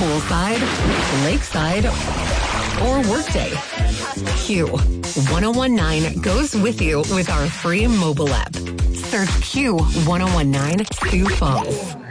Poolside, lakeside, or workday. Q1019 goes with you with our free mobile app. Search Q1019 to phone.